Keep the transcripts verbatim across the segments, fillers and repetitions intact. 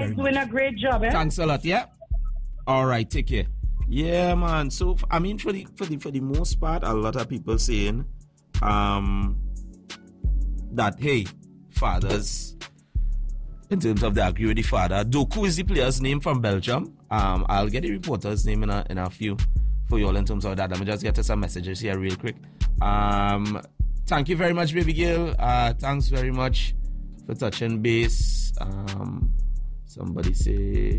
very doing much. a great job, eh? Thanks a lot, yeah? All right, take care. Yeah, man. So, I mean, for the for the for the most part, a lot of people saying um that, hey, fathers, in terms of the agree with the father, Doku is the player's name from Belgium. Um, I'll get the reporter's name in a in a few for you all in terms of that. Let me just get to some messages here real quick. Um, thank you very much, baby girl. Uh, thanks very much for touching base. Um, somebody say.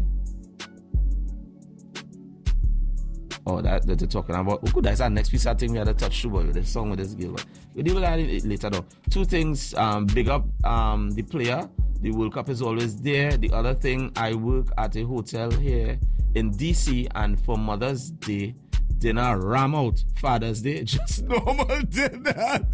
Oh, that, that they're talking about. Oh, good, that's our next piece. I think we had a touch too, but with the song with this girl. But we'll deal with that later though. Two things. Um, big up um the player. The World Cup is always there. The other thing, I work at a hotel here in D C, and for Mother's Day dinner, ram out. Father's Day, just normal dinner.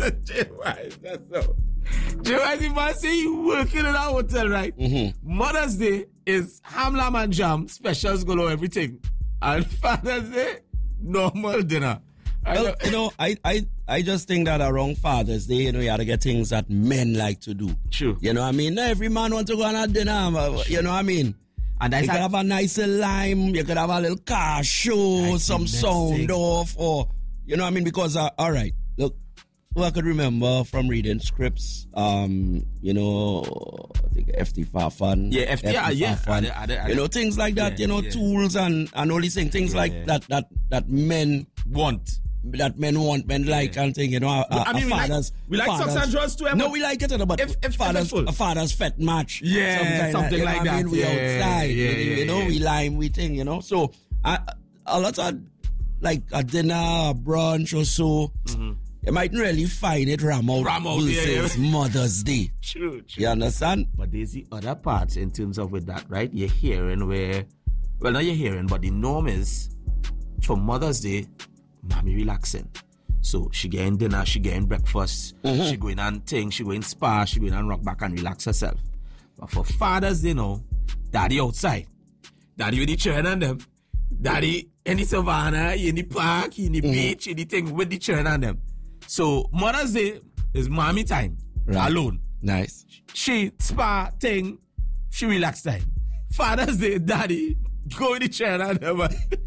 J Y, that's all. J Y, if I say you working in a hotel, right? Mm-hmm. Mother's Day is ham, lamb, and jam, specials galore, everything. And Father's Day, normal dinner. I Well, know, you know, I, I, I just think that around Father's Day, you know, you have to get things that men like to do. True. You know what I mean? Not every man wants to go on a dinner, but, you know what I mean? And that's you could have a nice lime, you could have a little car show, That's some the next sound thing. off, or, you know what I mean? Because, uh, all right, look, who I could remember from reading scripts, um, you know, I think F T Fafan. Yeah, F T, yeah, yeah. Fafan, I did- I did- I you did. know, things like that, Yeah, you know, yeah. tools and, and all these things, things Yeah, like yeah. that, that, that men, want. that men want, men like, and thing, you know, a, I mean, a we like- father's, we like father's- socks and drawers too, eh, No, but we like it, but if- if- if father's, it's full. a father's fete match. Yeah, something you know like what I that. mean? We Yeah, outside, yeah, you, you yeah, know, yeah. we lime, we thing, you know. So, I, a lot of, like, a dinner, a brunch or so, Mm-hmm. you mightn't really find it ram out Ram out, yeah, versus Mother's Day. True, true. You understand? But there's the other part in terms of with that, right? You're hearing where, well, not you're hearing, but the norm is for Mother's Day, mommy relaxing. So she getting dinner, she getting breakfast, Mm-hmm. she going and thing, she going spa, she going and rock back and relax herself. But for Father's Day, no, daddy outside, daddy with the children and them, daddy in the savannah, in the park, in the Mm-hmm. beach, in the thing with the children and them. So Mother's Day is mommy time, Right. alone. Nice. She spa thing, she relax time. Father's Day, daddy, go in the chair and never.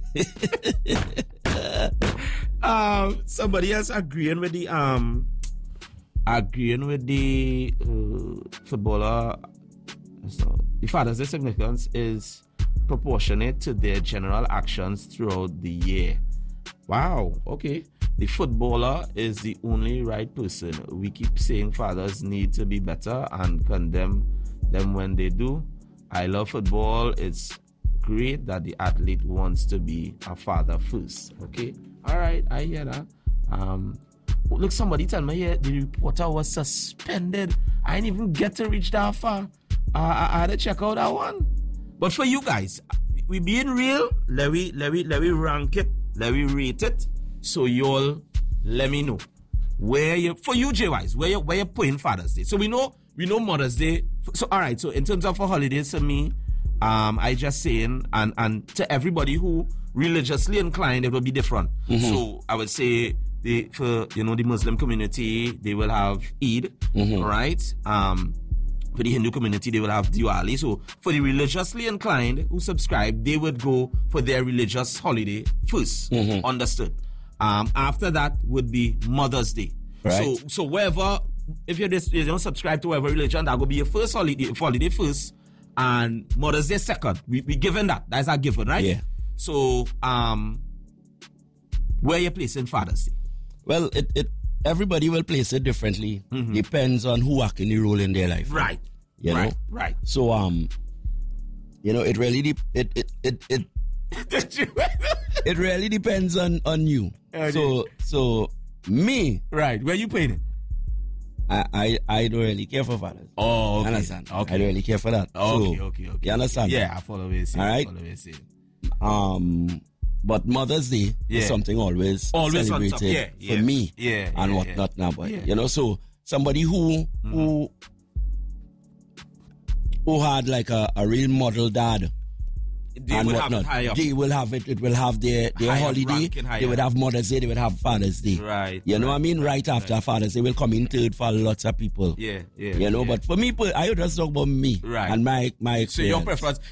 um, somebody else agreeing with the um, agreeing with the uh, footballer. So the Father's Day significance is proportionate to their general actions throughout the year. Wow. Okay. The footballer is the only right person. We keep saying fathers need to be better and condemn them when they do. I love football. It's great that the athlete wants to be a father first. Okay. All right. I hear that. Um, look, somebody tell me here the reporter was suspended. I didn't even get to reach that far. Uh, I, I had to check out that one. But for you guys, we being real. Let we let we let we rank it. Let me rate it. So y'all let me know where you for you J Ys where you where you putting Father's Day. So we know we know Mother's Day. So all right. So in terms of for holidays for me, um, I just saying and and to everybody who religiously inclined, it will be different. Mm-hmm. So I would say the for you know the Muslim community they will have Eid, Mm-hmm. right? Um. For the Hindu community, they will have Diwali. So for the religiously inclined who subscribe, they would go for their religious holiday first. Mm-hmm. Understood? Um, after that would be Mother's Day. Right. So so wherever, if you're just, you don't subscribe to whatever religion, that will be your first holiday, holiday first, and Mother's Day second. We we given that. That's a given, right? Yeah. So um, where you placing Father's Day? Well, it, it everybody will place it differently. Depends on who acting the role in their life. Right. You know? right. Right. So um, you know, it really de- it it it it it really depends on on you. Okay. So so me, right. Where you playing it? I, I I don't really care for fathers. Oh, okay. Understand? Okay. I don't really care for that. Okay, So, okay, okay. You understand? Yeah, I follow what you're saying. All right. I follow what you're saying. Um, but Mother's Day Yeah. is something always, Always on top. celebrated Yeah, yeah. for me Yeah, and yeah, whatnot yeah. now. But Yeah. you know, so somebody who who who had like a, a real model dad They and would have whatnot, it high up. they will have it. It will have their their High up, holiday. ranking high They would up. have Mother's Day. They would have Father's Day. Right, You know right, what I mean? Right, right, after right. Father's Day will come in third for lots of people. Yeah, yeah. You know, yeah. but for me, I would just talk about me Right. and my my So your experience. preference,